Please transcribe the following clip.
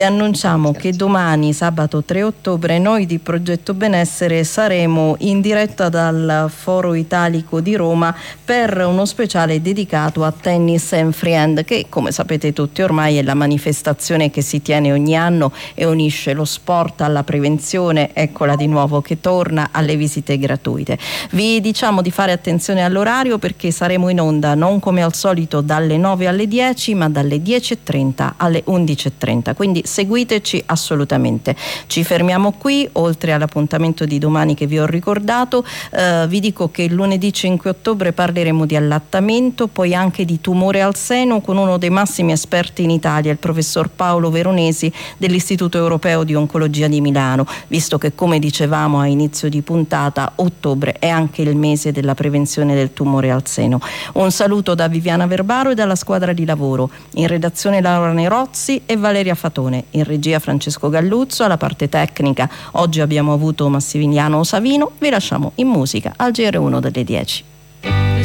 Annunciamo che domani, sabato 3 ottobre, noi di Progetto Benessere saremo in diretta dal Foro Italico di Roma per uno speciale dedicato a Tennis and Friend, che come sapete tutti ormai è la manifestazione che si tiene ogni anno e unisce lo sport alla prevenzione, eccola di nuovo che torna, alle visite gratuite. Vi diciamo di fare attenzione all'orario perché saremo in onda non come al solito dalle 9 alle 10 ma dalle 10:30 alle 11:30, quindi seguiteci assolutamente. Ci fermiamo qui, oltre all'appuntamento di domani che vi ho ricordato. Vi dico che il lunedì 5 ottobre parleremo di allattamento, poi anche di tumore al seno con uno dei massimi esperti in Italia, il professor Paolo Veronesi dell'Istituto Europeo di Oncologia di Milano, visto che, come dicevamo a inizio di puntata, ottobre è anche il mese della prevenzione del tumore al seno. Un saluto da Viviana Verbaro e dalla squadra di lavoro. In redazione Laura Nerozzi e Valeria Fatone. In regia Francesco Galluzzo, alla parte tecnica oggi abbiamo avuto Massimiliano Savino. Vi lasciamo in musica al GR1 delle 10.